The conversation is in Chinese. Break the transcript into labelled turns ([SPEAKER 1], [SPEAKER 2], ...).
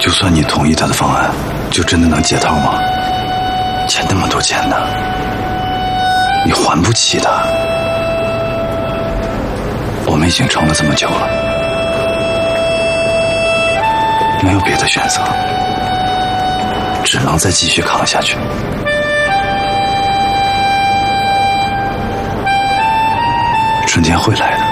[SPEAKER 1] 就算你同意他的方案，就真的能解套吗？欠那么多钱呢，你还不起的。我们已经撑了这么久了，没有别的选择，只能再继续扛下去。春天会来的。